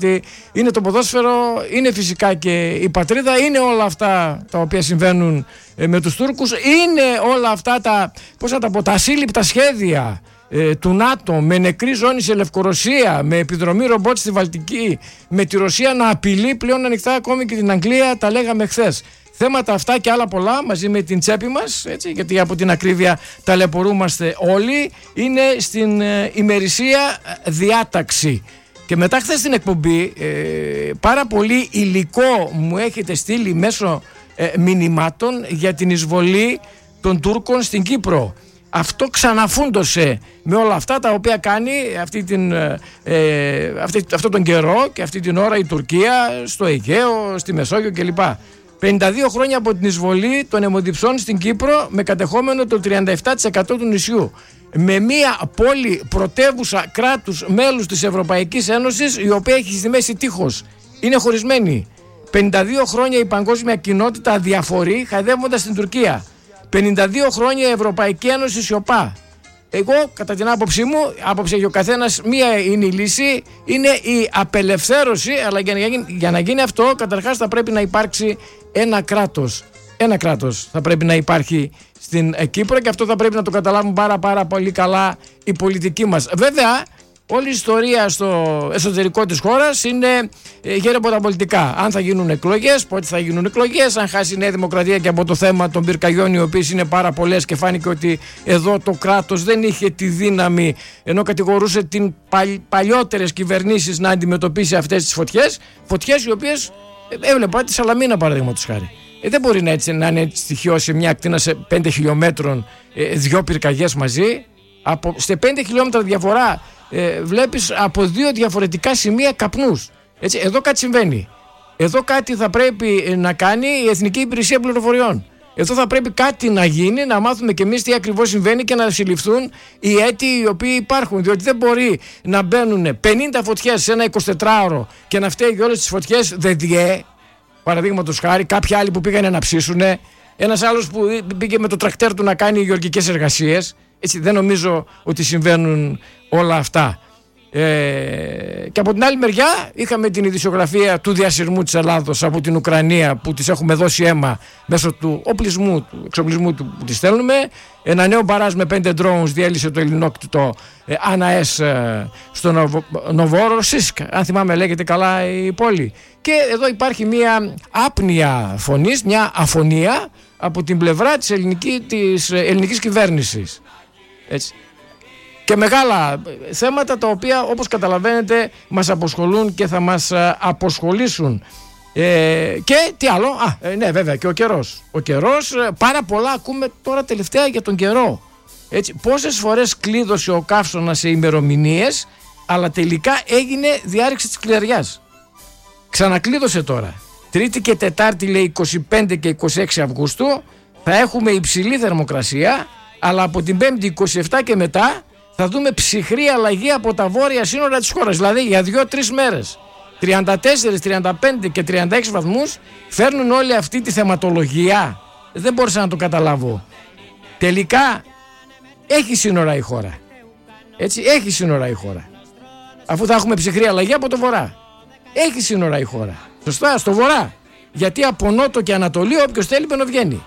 Είναι το ποδόσφαιρο, είναι φυσικά και η πατρίδα, είναι όλα αυτά τα οποία συμβαίνουν με τους Τούρκους, είναι όλα αυτά τα, πώς θα τα πω, τα ασύλληπτα σχέδια του ΝΑΤΟ, με νεκρή ζώνη σε Λευκορωσία, με επιδρομή ρομπότ στη Βαλτική, με τη Ρωσία να απειλεί πλέον ανοιχτά ακόμη και την Αγγλία, τα λέγαμε χθες. Θέματα αυτά και άλλα πολλά μαζί με την τσέπη μας, έτσι, γιατί από την ακρίβεια ταλαιπωρούμαστε όλοι, είναι στην ημερησία διάταξη. Και μετά χθες στην εκπομπή πάρα πολύ υλικό μου έχετε στείλει μέσω μηνυμάτων για την εισβολή των Τούρκων στην Κύπρο. Αυτό ξαναφούντωσε με όλα αυτά τα οποία κάνει αυτό τον καιρό και αυτή την ώρα η Τουρκία στο Αιγαίο, στη Μεσόγειο κλπ. 52 χρόνια από την εισβολή των αιμοδιψών στην Κύπρο, με κατεχόμενο το 37% του νησιού. Με μια πόλη πρωτεύουσα κράτους μέλους της Ευρωπαϊκής Ένωσης, η οποία έχει στη μέση τείχος. Είναι χωρισμένη. 52 χρόνια η παγκόσμια κοινότητα αδιαφορεί, χαϊδεύοντας την Τουρκία. 52 χρόνια η Ευρωπαϊκή Ένωση σιωπά. Εγώ, κατά την άποψή μου, άποψη έχει ο καθένας, μία είναι η λύση, είναι η απελευθέρωση, αλλά για να γίνει αυτό, καταρχάς θα πρέπει να υπάρξει ένα κράτος. Ένα κράτος θα πρέπει να υπάρχει στην Κύπρο και αυτό θα πρέπει να το καταλάβουν πάρα πολύ καλά οι πολιτικοί μας. Βέβαια, όλη η ιστορία στο εσωτερικό της χώρας είναι γύρω από τα πολιτικά. Αν θα γίνουν εκλογές, πότε θα γίνουν εκλογές, αν χάσει η Νέα Δημοκρατία και από το θέμα των πυρκαγιών, οι οποίες είναι πάρα πολλές και φάνηκε ότι εδώ το κράτος δεν είχε τη δύναμη, ενώ κατηγορούσε την παλιότερες κυβερνήσεις να αντιμετωπίσει αυτές τις φωτιές. Φωτιές οι οποίες έβλεπα τη Σαλαμίνα παραδείγματος χάρη. Δεν μπορεί να είναι στοιχείο σε μια ακτίνα σε 5 χιλιόμετρων δύο πυρκαγιές μαζί. Σε 5 χιλιόμετρα διαφορά βλέπεις από δύο διαφορετικά σημεία καπνούς. Έτσι, εδώ κάτι συμβαίνει. Εδώ κάτι θα πρέπει να κάνει η Εθνική Υπηρεσία Πληροφοριών. Εδώ θα πρέπει κάτι να γίνει, να μάθουμε κι εμείς τι ακριβώς συμβαίνει και να συλληφθούν οι αίτιοι οι οποίοι υπάρχουν. Διότι δεν μπορεί να μπαίνουν 50 φωτιές σε ένα 24ωρο και να φταίει για όλες τις φωτιές ΔΔΕ. Παραδείγματος χάρη, κάποιοι άλλοι που πήγανε να ψήσουνε, ένας άλλος που πήγε με το τρακτέρ του να κάνει γεωργικές εργασίες. Έτσι, δεν νομίζω ότι συμβαίνουν όλα αυτά. Και από την άλλη μεριά είχαμε την ειδησιογραφία του διασυρμού της Ελλάδος από την Ουκρανία, που της έχουμε δώσει αίμα μέσω του οπλισμού, του εξοπλισμού που της στέλνουμε. Ένα νέο μπαράζ με 5 drones διέλυσε το ελληνόκτητο ΑΝΑΕΣ στο Νοβόροσίσκ, αν θυμάμαι λέγεται καλά η πόλη. Και εδώ υπάρχει μια άπνοια φωνής, μια αφωνία από την πλευρά της ελληνικής κυβέρνησης. Έτσι. Και μεγάλα θέματα τα οποία, όπως καταλαβαίνετε, μας αποσχολούν και θα μας αποσχολήσουν. Και τι άλλο, ναι βέβαια, και ο καιρός. Ο καιρός, πάρα πολλά ακούμε τώρα τελευταία για τον καιρό. Έτσι, πόσες φορές κλείδωσε ο καύσωνας σε ημερομηνίες, αλλά τελικά έγινε διάρρηξη της κλειαριάς. Ξανακλείδωσε τώρα. Τρίτη και Τετάρτη λέει 25 και 26 Αυγούστου θα έχουμε υψηλή θερμοκρασία, αλλά από την 5η 27 και μετά θα δούμε ψυχρή αλλαγή από τα βόρεια σύνορα της χώρας. Δηλαδή για 2-3 μέρες 34, 35 και 36 βαθμούς φέρνουν όλη αυτή τη θεματολογία. Δεν μπορούσα να το καταλάβω. Τελικά έχει σύνορα η χώρα. Έτσι, έχει σύνορα η χώρα. Αφού θα έχουμε ψυχρή αλλαγή από το βορρά. Έχει σύνορα η χώρα. Σωστά, στο βορρά. Γιατί από νότο και ανατολή όποιος θέλει μπαινοβγαίνει.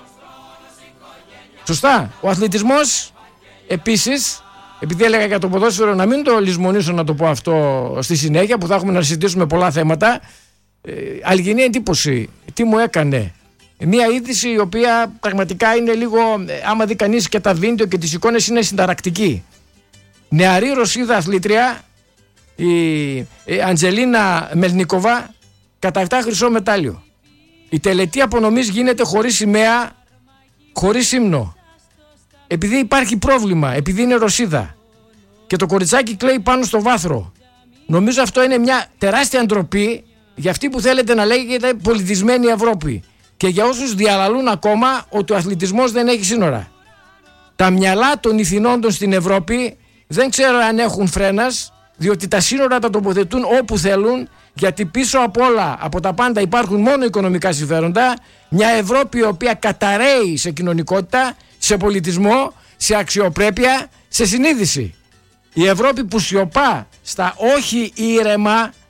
Σωστά. Ο αθλητισμός επίσης, επειδή έλεγα για το ποδόσφαιρο, να μην το λησμονήσω να το πω αυτό στη συνέχεια, που θα έχουμε να συζητήσουμε πολλά θέματα. Αλγινή εντύπωση. Τι μου έκανε. Μια είδηση η οποία πραγματικά είναι λίγο, άμα δει κανείς και τα βίντεο και τις εικόνες, είναι συνταρακτική. Νεαρή Ρωσίδα αθλήτρια, η Αντζελίνα Μελνίκοβα, κατακτά χρυσό μετάλλιο. Η τελετή απονομής γίνεται χωρίς σημαία, χωρίς ύμνο. Επειδή υπάρχει πρόβλημα, επειδή είναι Ρωσίδα και το κοριτσάκι κλαίει πάνω στο βάθρο. Νομίζω αυτό είναι μια τεράστια ντροπή για αυτή που θέλετε να λέγεται πολιτισμένη Ευρώπη και για όσους διαλαλούν ακόμα ότι ο αθλητισμός δεν έχει σύνορα. Τα μυαλά των ηθινόντων στην Ευρώπη δεν ξέρω αν έχουν φρένας, διότι τα σύνορα τα τοποθετούν όπου θέλουν, γιατί πίσω από όλα, από τα πάντα υπάρχουν μόνο οικονομικά συμφέροντα. Μια Ευρώπη η οποία καταραίει σε κοινωνικότητα, σε πολιτισμό, σε αξιοπρέπεια, σε συνείδηση. Η Ευρώπη που σιωπά στα όχι ήρεμα